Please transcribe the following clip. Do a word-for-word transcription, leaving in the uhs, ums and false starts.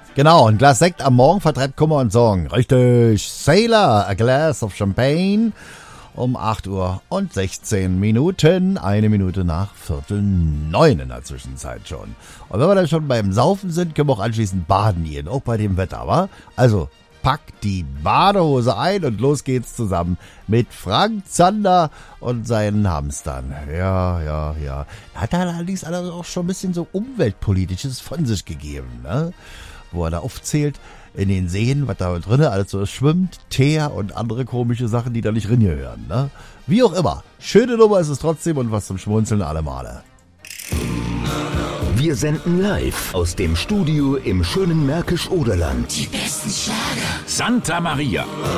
Genau, ein Glas Sekt am Morgen vertreibt Kummer und Sorgen. Richtig. Sailor, a glass of champagne. Um acht Uhr und sechzehn Minuten, eine Minute nach Viertel neun in der Zwischenzeit schon. Und wenn wir dann schon beim Saufen sind, können wir auch anschließend baden gehen, auch bei dem Wetter, wa? Also, pack die Badehose ein und los geht's zusammen mit Frank Zander und seinen Hamstern. Ja, ja, ja. Hat er allerdings auch schon ein bisschen so Umweltpolitisches von sich gegeben, ne? Wo er da aufzählt, in den Seen, was da drin alles so schwimmt, Teer und andere komische Sachen, die da nicht reingehören, ne? Wie auch immer. Schöne Nummer ist es trotzdem und was zum Schmunzeln alle Male. Wir senden live aus dem Studio im schönen Märkisch-Oderland. Die besten Schlager. Santa Maria.